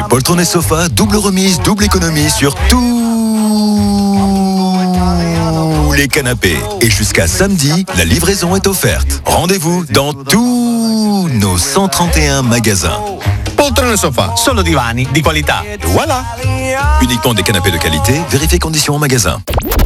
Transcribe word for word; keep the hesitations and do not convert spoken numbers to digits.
Poltron et sofa, double remise, double économie sur tous les canapés. Et jusqu'à samedi, la livraison est offerte. Rendez-vous dans tous nos cent trente et un magasins. Poltron e sofa, Solo divani di qualità. voilà. Uniquement des canapés de qualité, vérifiez conditions en magasin.